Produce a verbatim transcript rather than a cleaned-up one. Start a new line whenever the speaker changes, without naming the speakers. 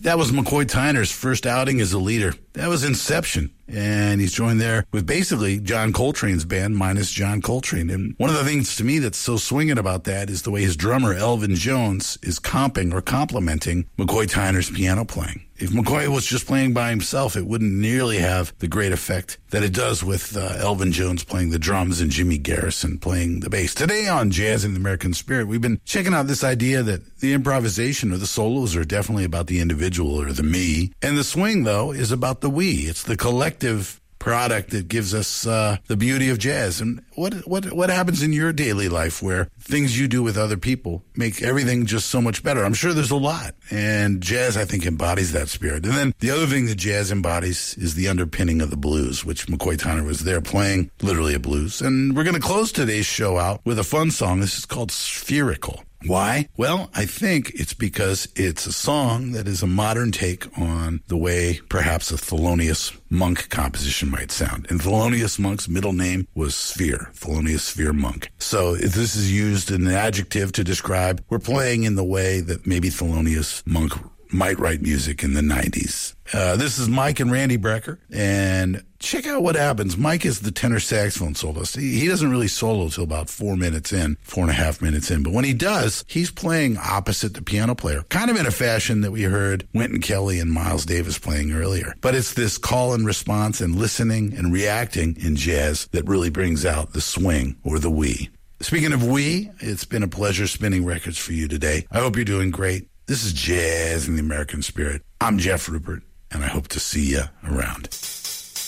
That was McCoy Tyner's first outing as a leader. That was Inception. And he's joined there with basically John Coltrane's band minus John Coltrane. And one of the things to me that's so swinging about that is the way his drummer, Elvin Jones, is comping or complimenting McCoy Tyner's piano playing. If McCoy was just playing by himself, it wouldn't nearly have the great effect that it does with uh, Elvin Jones playing the drums and Jimmy Garrison playing the bass. Today on Jazz in the American Spirit, we've been checking out this idea that the improvisation or the solos are definitely about the individual or the me. And the swing, though, is about the we. It's the collective product that gives us uh, the beauty of jazz. And what what what happens in your daily life where things you do with other people make everything just so much better? I'm sure there's a lot. And jazz, I think, embodies that spirit. And then the other thing that jazz embodies is the underpinning of the blues, which McCoy Tyner was there playing literally a blues. And we're going to close today's show out with a fun song. This is called Spherical. Why? Well, I think it's because it's a song that is a modern take on the way perhaps a Thelonious Monk composition might sound. And Thelonious Monk's middle name was Sphere, Thelonious Sphere Monk. So if this is used in an adjective to describe, we're playing in the way that maybe Thelonious Monk might write music in the nineties. Uh, this is Mike and Randy Brecker, and check out what happens. Mike is the tenor saxophone soloist. He, he doesn't really solo till about four minutes in, four and a half minutes in. But when he does, he's playing opposite the piano player, kind of in a fashion that we heard Wynton Kelly and Miles Davis playing earlier. But it's this call and response and listening and reacting in jazz that really brings out the swing or the we. Speaking of we, it's been a pleasure spinning records for you today. I hope you're doing great. This is Jazz in the American Spirit. I'm Jeff Rupert, and I hope to see you around.